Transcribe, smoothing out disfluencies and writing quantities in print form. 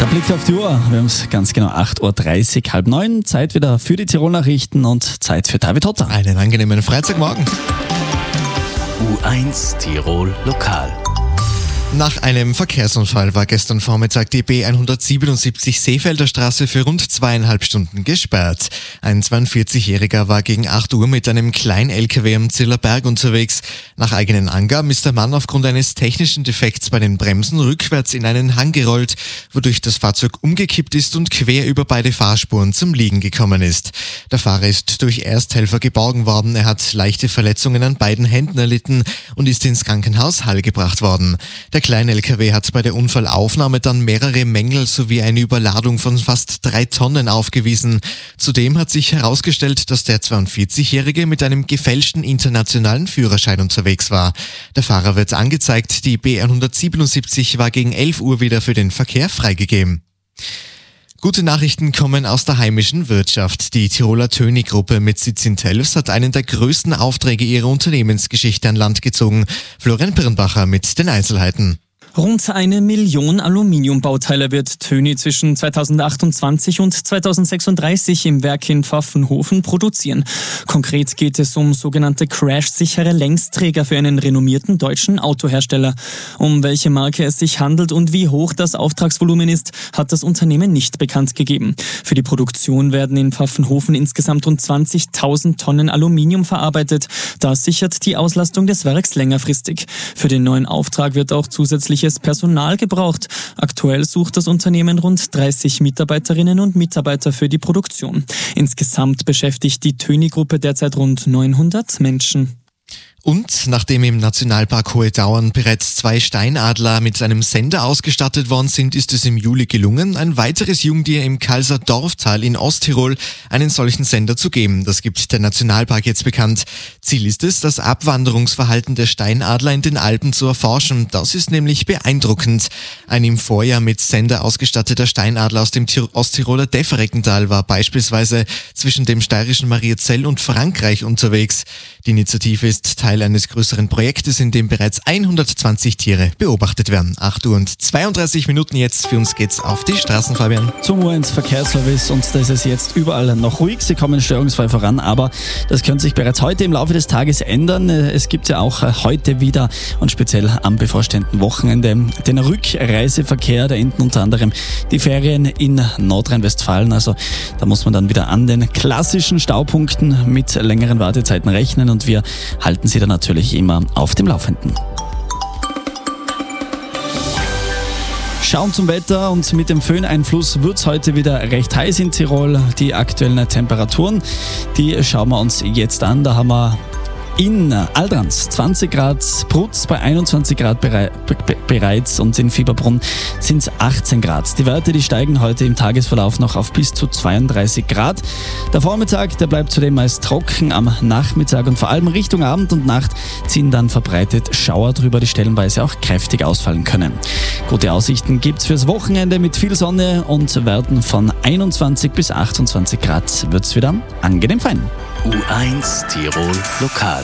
Der Blick auf die Uhr. Wir haben es ganz genau 8.30 Uhr, halb neun. Zeit wieder für die Tirol-Nachrichten und Zeit für David Hotter. Einen angenehmen Freitagmorgen. U1 Tirol Lokal. Nach einem Verkehrsunfall war gestern Vormittag die B177 Seefelder Straße für rund 2,5 Stunden gesperrt. Ein 42-Jähriger war gegen 8 Uhr mit einem Klein-LKW am Zillerberg unterwegs. Nach eigenen Angaben ist der Mann aufgrund eines technischen Defekts bei den Bremsen rückwärts in einen Hang gerollt, wodurch das Fahrzeug umgekippt ist und quer über beide Fahrspuren zum Liegen gekommen ist. Der Fahrer ist durch Ersthelfer geborgen worden. Er hat leichte Verletzungen an beiden Händen erlitten und ist ins Krankenhaus Hall gebracht worden. Der Klein-LKW hat bei der Unfallaufnahme dann mehrere Mängel sowie eine Überladung von fast 3 Tonnen aufgewiesen. Zudem hat sich herausgestellt, dass der 42-Jährige mit einem gefälschten internationalen Führerschein unterwegs war. Der Fahrer wird angezeigt, die B177 war gegen 11 Uhr wieder für den Verkehr freigegeben. Gute Nachrichten kommen aus der heimischen Wirtschaft. Die Tiroler Töni-Gruppe mit Sitz in Telfs hat einen der größten Aufträge ihrer Unternehmensgeschichte an Land gezogen. Florian Pirnbacher mit den Einzelheiten. Rund 1 Million Aluminiumbauteile wird Töni zwischen 2028 und 2036 im Werk in Pfaffenhofen produzieren. Konkret geht es um sogenannte crashsichere Längsträger für einen renommierten deutschen Autohersteller. Um welche Marke es sich handelt und wie hoch das Auftragsvolumen ist, hat das Unternehmen nicht bekannt gegeben. Für die Produktion werden in Pfaffenhofen insgesamt rund 20.000 Tonnen Aluminium verarbeitet. Das sichert die Auslastung des Werks längerfristig. Für den neuen Auftrag wird auch zusätzliches Personal gebraucht. Aktuell sucht das Unternehmen rund 30 Mitarbeiterinnen und Mitarbeiter für die Produktion. Insgesamt beschäftigt die Töni-Gruppe derzeit rund 900 Menschen. Und nachdem im Nationalpark Hohe Dauern bereits 2 Steinadler mit einem Sender ausgestattet worden sind, ist es im Juli gelungen, ein weiteres Jungtier im Kalser Dorftal in Osttirol einen solchen Sender zu geben. Das gibt der Nationalpark jetzt bekannt. Ziel ist es, das Abwanderungsverhalten der Steinadler in den Alpen zu erforschen. Das ist nämlich beeindruckend. Ein im Vorjahr mit Sender ausgestatteter Steinadler aus dem Osttiroler Defereckental war beispielsweise zwischen dem steirischen Mariazell und Frankreich unterwegs. Die Initiative ist Teil eines größeren Projektes, in dem bereits 120 Tiere beobachtet werden. 8 Uhr und 32 Minuten jetzt. Für uns geht's auf die Straßen, Fabian. Zum U1 Verkehrsservice und da ist es jetzt überall noch ruhig. Sie kommen störungsfrei voran, aber das könnte sich bereits heute im Laufe des Tages ändern. Es gibt ja auch heute wieder und speziell am bevorstehenden Wochenende den Rückreiseverkehr. Da enden unter anderem die Ferien in Nordrhein-Westfalen. Also da muss man dann wieder an den klassischen Staupunkten mit längeren Wartezeiten rechnen und wir halten Sie dann natürlich immer auf dem Laufenden. Schauen zum Wetter und mit dem Föhneinfluss wird es heute wieder recht heiß in Tirol. Die aktuellen Temperaturen, die schauen wir uns jetzt an. Da haben wir in Aldrans 20 Grad, Brutz bei 21 Grad bereits und in Fieberbrunn sind es 18 Grad. Die Werte, die steigen heute im Tagesverlauf noch auf bis zu 32 Grad. Der Vormittag, der bleibt zudem meist trocken. Am Nachmittag und vor allem Richtung Abend und Nacht ziehen dann verbreitet Schauer drüber, die stellenweise auch kräftig ausfallen können. Gute Aussichten gibt's fürs Wochenende mit viel Sonne und Werten von 21 bis 28 Grad wird's wieder angenehm fein. U1 Tirol Lokal.